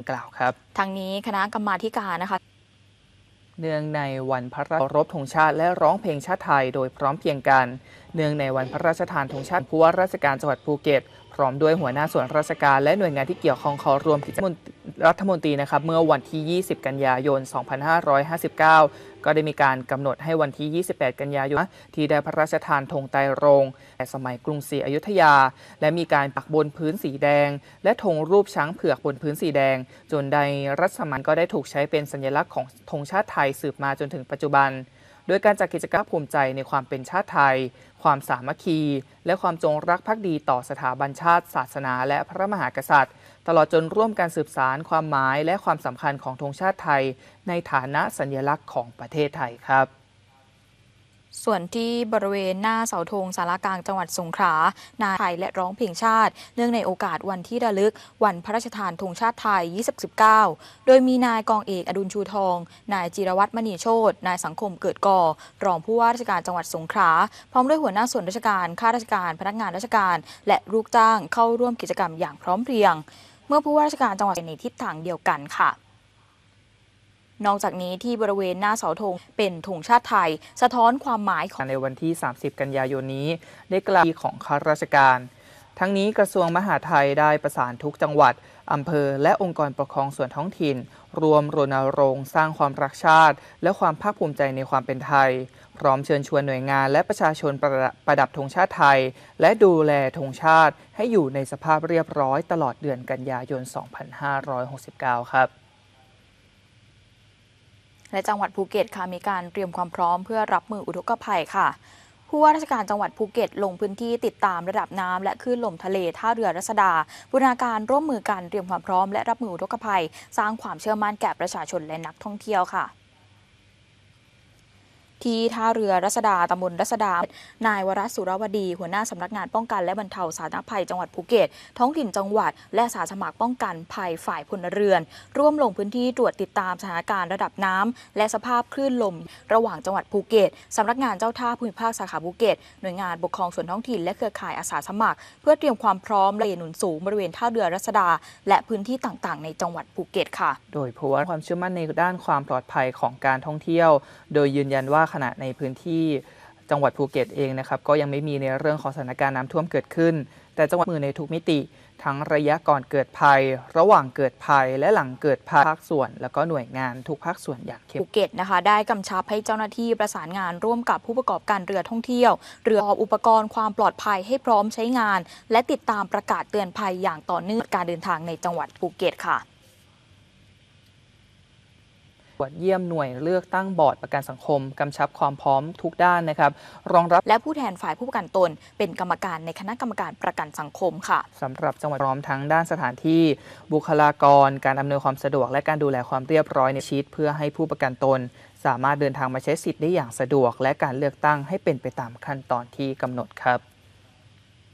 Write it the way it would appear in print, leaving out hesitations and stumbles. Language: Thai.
กล่าวครับทางนี้คณะกรรมาธิการนะคะเนื่องในวันพระราชรบธงชาติและร้องเพลงชาติไทยโดยพร้อมเพรียงกันเนื่องในวันพระราชทานธงชาติผู้ว่าราชการจังหวัดภูเก็ตพร้อมด้วยหัวหน้าส่วนราชการและหน่วยงานที่เกี่ยวข้องเข้าร่วมกิจกรรมรัฐมนตรีนะครับเมื่อวันที่ 20 กันยายน 2559 ก็ได้มีการกำหนดให้วันที่ 28 กันยายนที่ได้พระราชทานธงไตรรงค์แต่สมัยกรุงศรีอยุธยาและมีการปักบนพื้นสีแดงและธงรูปช้างเผือกบนพื้นสีแดงจนในรัชสมัยก็ได้ถูกใช้เป็นสัญลักษณ์ของธงชาติไทยสืบมาจนถึงปัจจุบันโดยการจัดกิจกรรมภูมิใจในความเป็นชาติไทยความสามัคคีและความจงรักภักดีต่อสถาบันชาติศาสนาและพระมหากษัตริย์ตลอดจนร่วมการสืบสานความหมายและความสำคัญของธงชาติไทยในฐานะสัญลักษณ์ของประเทศไทยครับส่วนที่บริเวณหน้าเสาธงศาลากลางจังหวัดสงขลานายไทยและร้องเพลงชาติเนื่องในโอกาสวันที่ระลึกวันพระราชทานธงชาติไทย 2019 โดยมีนายกองเอกอดุลชูทองนายจิรวัตรมณีโชตินายสังคมเกิดก่อรองผู้ว่าราชการจังหวัดสงขลาพร้อมด้วยหัวหน้าส่วนราชการข้าราชการพนักงานราชการและลูกจ้างเข้าร่วมกิจกรรมอย่างพร้อมเพรียงเมื่อผู้ว่าราชการจังหวัดในทิศทางเดียวกันค่ะนอกจากนี้ที่บริเวณหน้าเสาธงเป็นธงชาติไทยสะท้อนความหมายของในวันที่ 30 กันยายนนี้ได้กล่าวของข้าราชการทั้งนี้กระทรวงมหาดไทยได้ประสานทุกจังหวัดอำเภอและองค์กรปกครองส่วนท้องถิ่นรวมรณรงค์สร้างความรักชาติและความภาคภูมิใจในความเป็นไทยพร้อมเชิญชวนหน่วยงานและประชาชนประดับธงชาติไทยและดูแลธงชาติให้อยู่ในสภาพเรียบร้อยตลอดเดือนกันยายน 2569 ครับและจังหวัดภูเก็ตค่ะมีการเตรียมความพร้อมเพื่อรับมืออุทกภัยค่ะผู้ว่าราชการจังหวัดภูเก็ตลงพื้นที่ติดตามระดับน้ำและคลื่นลมทะเลท่าเรือรัศดาบูรณาการร่วมมือกันเตรียมความพร้อมและรับมืออุทกภัยสร้างความเชื่อมั่นแก่ประชาชนและนักท่องเที่ยวค่ะที่ท่าเรือรัศดาตำบลรัศดานายวรัตน์สุรวดีหัวหน้าสำนักงานป้องกันและบรรเทาสาธารณภัยจังหวัดภูเก็ตท้องถิ่นจังหวัดและอาสาสมัครป้องกันภัยฝ่ายพลเรือนร่วมลงพื้นที่ตรวจติดตามสถานการณ์ระดับน้ำและสภาพคลื่นลมระหว่างจังหวัดภูเก็ตสำนักงานเจ้าท่าภูมิภาคสาขาภูเก็ตหน่วยงานปกครองส่วนท้องถิ่นและเครือข่ายอาสาสมัครเพื่อเตรียมความพร้อมและหนุนสูงบริเวณท่าเรือรัศดาและพื้นที่ต่างๆในจังหวัดภูเก็ตค่ะโดยผู้ว่าความเชื่อมั่นในด้านความปลอดภัยของการท่องเที่ยวโดยยืนยันว่าขณะในพื้นที่จังหวัดภูเก็ตเองนะครับก็ยังไม่มีในเรื่องของสถานการณ์น้ำท่วมเกิดขึ้นแต่จังหวัดมือในทุกมิติทั้งระยะก่อนเกิดภัยระหว่างเกิดภัยและหลังเกิดภัยภาคส่วนแล้วก็หน่วยงานทุกภาคส่วนอย่างเข้มภูเก็ตนะคะได้กำชับให้เจ้าหน้าที่ประสานงานร่วมกับผู้ประกอบการเรือท่องเที่ยวเรืออุปกรณ์ความปลอดภัยให้พร้อมใช้งานและติดตามประกาศเตือนภัยอย่างต่อเนื่องการเดินทางในจังหวัดภูเก็ตค่ะเยี่ยมหน่วยเลือกตั้งบอร์ดประกันสังคมกำชับความพร้อมทุกด้านนะครับรองรับและผู้แทนฝ่ายผู้ประกันตนเป็นกรรมการในคณะกรรมการประกันสังคมค่ะสำหรับจังหวัดพร้อมทั้งด้านสถานที่บุคลากรการอำนวยความสะดวกและการดูแลความเรียบร้อยในชีวิตเพื่อให้ผู้ประกันตนสามารถเดินทางมาใช้สิทธิ์ได้อย่างสะดวกและการเลือกตั้งให้เป็นไปตามขั้นตอนที่กำหนดครับ